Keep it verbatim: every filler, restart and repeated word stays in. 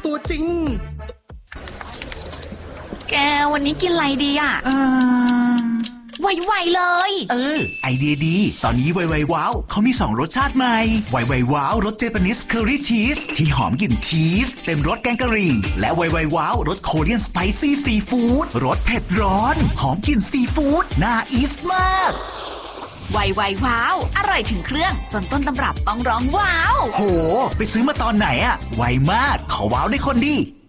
ตัวจริงแกวันนี้กินอะไรดีอ่ะไวๆเลยเออไอเดียดีตอนนี้ไวๆว้าวเขามีสองรสชาติใหม่ไวๆว้าวรสเจแปนิสเคอรี่ชีสที่หอมกลิ่นชีสเต็มรสแกงกะหรี่และไวๆว้าวรสโคเรียนสไปซี่ซีฟู้ดรสเผ็ดร้อนหอมกลิ่นซีฟู้ดน่าอีสมากไวไวว้าวอร่อยถึงเครื่องจนต้นตำรับต้องร้องว้าวโหไปซื้อมาตอนไหนอะไวมากขอว้าวได้คนดี